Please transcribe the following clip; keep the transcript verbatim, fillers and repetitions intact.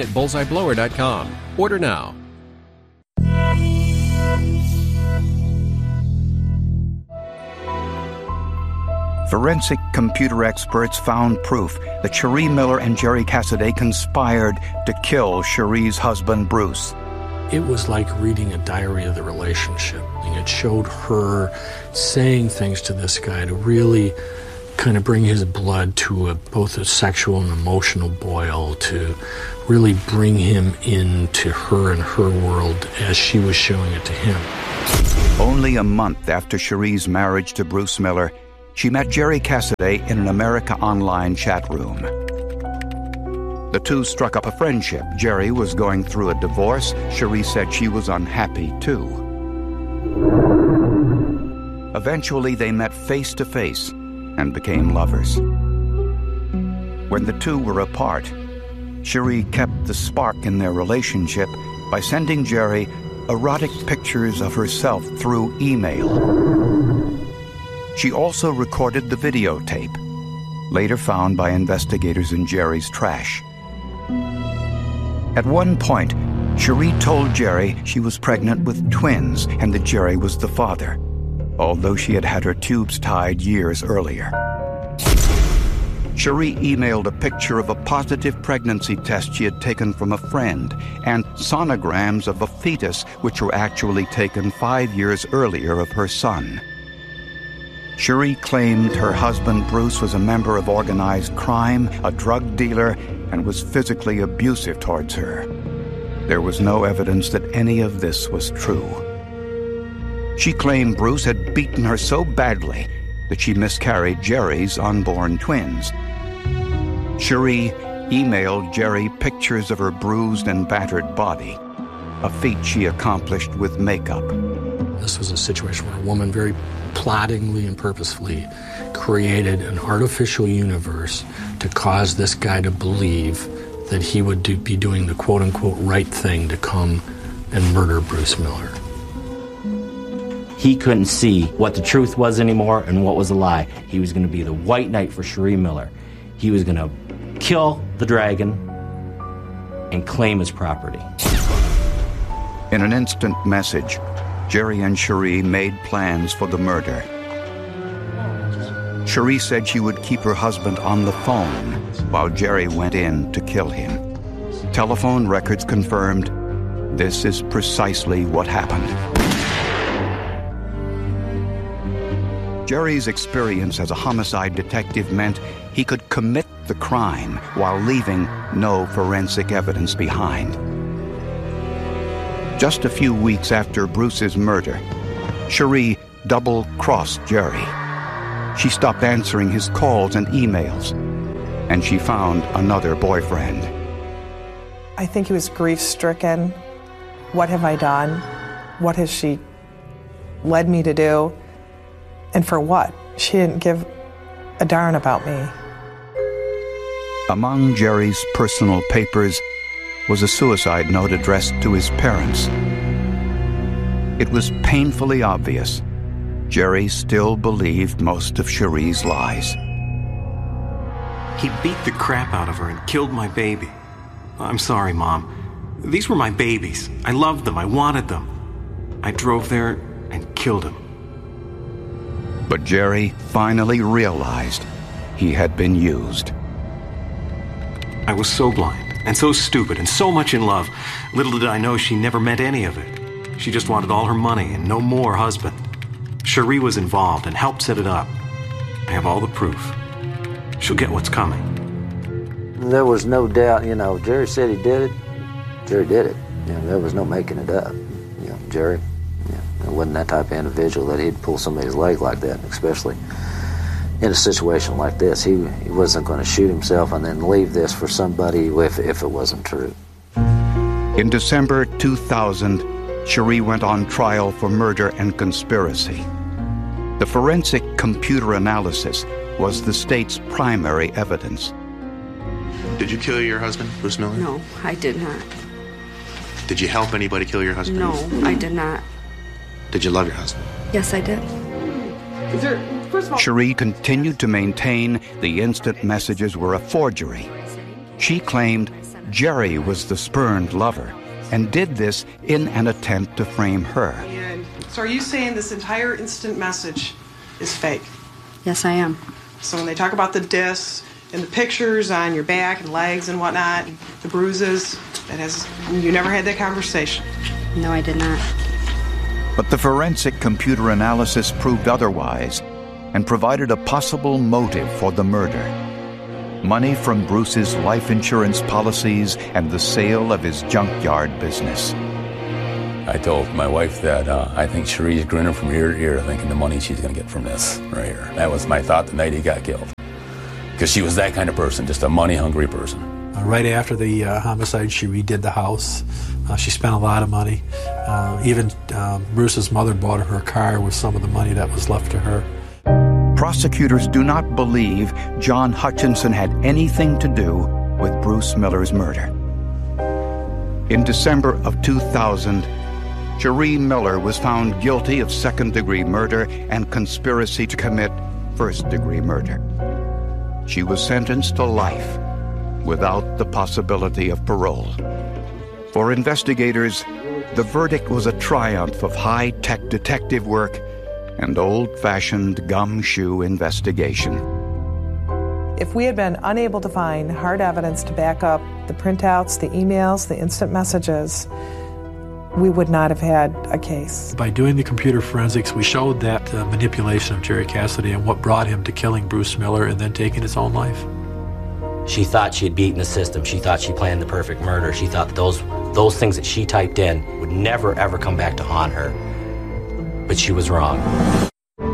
at bullseye blower dot com. Order now. Forensic computer experts found proof that Cherie Miller and Jerry Cassaday conspired to kill Cherie's husband, Bruce. It was like reading a diary of the relationship. It showed her saying things to this guy to really kind of bring his blood to a, both a sexual and emotional boil, to really bring him into her and her world as she was showing it to him. Only a month after Cherie's marriage to Bruce Miller, she met Jerry Cassaday in an America Online chat room. The two struck up a friendship. Jerry was going through a divorce. Cherie said she was unhappy, too. Eventually, they met face to face and became lovers. When the two were apart, Cherie kept the spark in their relationship by sending Jerry erotic pictures of herself through email. She also recorded the videotape, later found by investigators in Jerry's trash. At one point, Cherie told Jerry she was pregnant with twins and that Jerry was the father, although she had had her tubes tied years earlier. Cherie emailed a picture of a positive pregnancy test she had taken from a friend and sonograms of a fetus which were actually taken five years earlier of her son. Cherie claimed her husband Bruce was a member of organized crime, a drug dealer, and was physically abusive towards her. There was no evidence that any of this was true. She claimed Bruce had beaten her so badly that she miscarried Jerry's unborn twins. Cherie emailed Jerry pictures of her bruised and battered body, a feat she accomplished with makeup. This was a situation where a woman very plottingly and purposefully created an artificial universe to cause this guy to believe that he would do, be doing the quote-unquote right thing to come and murder Bruce Miller. He couldn't see what the truth was anymore and what was a lie. He was going to be the white knight for Cherie Miller. He was going to kill the dragon and claim his property. In an instant message, Jerry and Cherie made plans for the murder. Cherie said she would keep her husband on the phone while Jerry went in to kill him. Telephone records confirmed this is precisely what happened. Jerry's experience as a homicide detective meant he could commit the crime while leaving no forensic evidence behind. Just a few weeks after Bruce's murder, Cherie double-crossed Jerry. She stopped answering his calls and emails, and she found another boyfriend. I think he was grief-stricken. What have I done? What has she led me to do? And for what? She didn't give a darn about me. Among Jerry's personal papers was a suicide note addressed to his parents. It was painfully obvious Jerry still believed most of Cherie's lies. He beat the crap out of her and killed my baby. I'm sorry, Mom. These were my babies. I loved them. I wanted them. I drove there and killed him. But Jerry finally realized he had been used. I was so blind and so stupid and so much in love. Little did I know she never meant any of it. She just wanted all her money and no more husband. Cherie was involved and helped set it up. I have all the proof. She'll get what's coming. There was no doubt, you know, Jerry said he did it. Jerry did it. You know, there was no making it up. You know, Jerry, you know, wasn't that type of individual that he'd pull somebody's leg like that, especially in a situation like this. He, he wasn't going to shoot himself and then leave this for somebody if, if it wasn't true. In December two thousand, Cherie went on trial for murder and conspiracy. The forensic computer analysis was the state's primary evidence. Did you kill your husband, Bruce Miller? No, I did not. Did you help anybody kill your husband? No, I did not. Did you love your husband? Yes, I did. Is there, first of all, Cherie continued to maintain the instant messages were a forgery. She claimed Jerry was the spurned lover and did this in an attempt to frame her. And so are you saying this entire instant message is fake? Yes, I am. So when they talk about the discs and the pictures on your back and legs and whatnot, and the bruises, that has you never had that conversation? No, I did not. But the forensic computer analysis proved otherwise and provided a possible motive for the murder. Money from Bruce's life insurance policies and the sale of his junkyard business. I told my wife that uh, I think Cherie's grinning from ear to ear thinking the money she's going to get from this right here. That was my thought the night he got killed. Because she was that kind of person, just a money-hungry person. Uh, right after the uh, homicide, she redid the house. Uh, she spent a lot of money. Uh, even uh, Bruce's mother bought her a car with some of the money that was left to her. Prosecutors do not believe John Hutchinson had anything to do with Bruce Miller's murder. In December of two thousand, Cherie Miller was found guilty of second-degree murder and conspiracy to commit first-degree murder. She was sentenced to life without the possibility of parole. For investigators, the verdict was a triumph of high-tech detective work and old-fashioned gumshoe investigation. If we had been unable to find hard evidence to back up the printouts, the emails, the instant messages, we would not have had a case. By doing the computer forensics, we showed that uh, manipulation of Jerry Cassidy and what brought him to killing Bruce Miller and then taking his own life. She thought she had beaten the system. She thought she planned the perfect murder. She thought that those, those things that she typed in would never, ever come back to haunt her. But she was wrong.